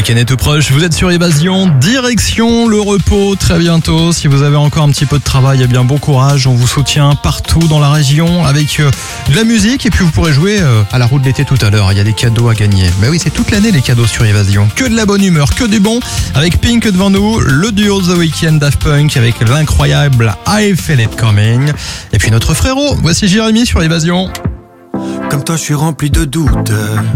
week-end est tout proche, vous êtes sur Évasion, direction le repos très bientôt. Si vous avez encore un petit peu de travail, eh bien bon courage, on vous soutient partout dans la région avec de la musique et puis vous pourrez jouer à la roue de l'été tout à l'heure, il y a des cadeaux à gagner. Mais oui, c'est toute l'année les cadeaux sur Évasion, que de la bonne humeur, que du bon, avec Pink devant nous, le duo The Weeknd Daft Punk avec l'incroyable I Feel It Coming et puis notre frérot, voici Jérémy sur Évasion. Comme toi je suis rempli de doutes.